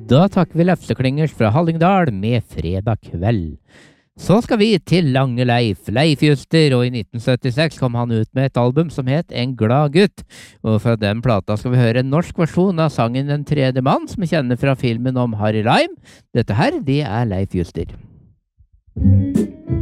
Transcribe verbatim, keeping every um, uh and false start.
Da takker vi Lefseklingers fra Hallingdal med Fredag kveld. Så skal vi til Lange Leif, Leif Juster, og i nitten syttiseks kom han ut med et album som het En glad gutt. Og fra den plata skal vi høre en norsk versjon av sangen Den tredje mann, som vi kjenner fra filmen om Harry Lime. Dette her, det er Leif Juster.